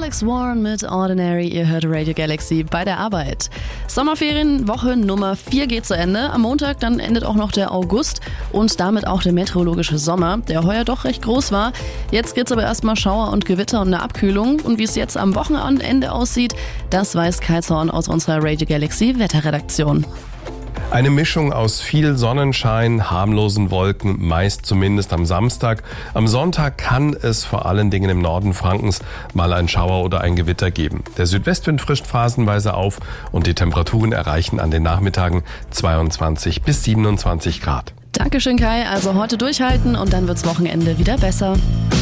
Alex Warren mit Ordinary, ihr hört Radio Galaxy bei der Arbeit. Sommerferien, Woche Nummer 4 geht zu Ende. Am Montag dann endet auch noch der August und damit auch der meteorologische Sommer, der heuer doch recht groß war. Jetzt gibt's aber erstmal Schauer und Gewitter und eine Abkühlung. Und wie es jetzt am Wochenende aussieht, das weiß Kai Zorn aus unserer Radio Galaxy Wetterredaktion. Eine Mischung aus viel Sonnenschein, harmlosen Wolken, meist zumindest am Samstag. Am Sonntag kann es vor allen Dingen im Norden Frankens mal ein Schauer oder ein Gewitter geben. Der Südwestwind frischt phasenweise auf und die Temperaturen erreichen an den Nachmittagen 22 bis 27 Grad. Dankeschön Kai, also heute durchhalten und dann wird's Wochenende wieder besser.